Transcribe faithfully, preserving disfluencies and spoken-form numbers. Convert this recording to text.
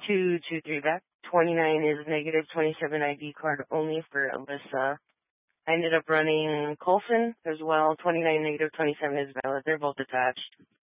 two two three back. twenty-nine is negative, twenty-seven I D card only for Alyssa. I ended up running Colson as well. twenty-nine negative, twenty-seven is valid. They're both attached.